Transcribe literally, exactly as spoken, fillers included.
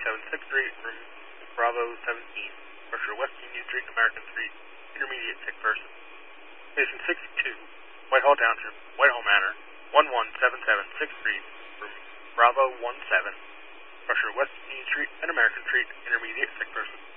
seven, six three, room Bravo seventeen, pressure West Union Street, American Street, intermediate sick person. Patient sixty-two, Whitehall Township, Whitehall Manor, one one seven seven six three, room Bravo one seven, pressure West Union Street and American Street, intermediate sick person.